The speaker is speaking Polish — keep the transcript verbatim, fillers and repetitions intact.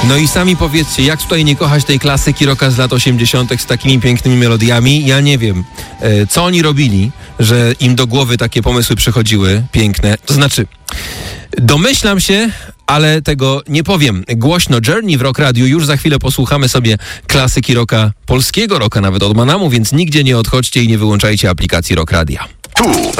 No i sami powiedzcie, jak tutaj nie kochać tej klasyki rocka z lat osiemdziesiątych z takimi pięknymi melodiami? Ja nie wiem, e, co oni robili, że im do głowy takie pomysły przychodziły piękne. To znaczy, domyślam się, ale tego nie powiem. Głośno Journey w Rock Radio. Już za chwilę posłuchamy sobie klasyki rocka, polskiego rocka nawet od Manamu, więc nigdzie nie odchodźcie i nie wyłączajcie aplikacji Rock Radia. Tu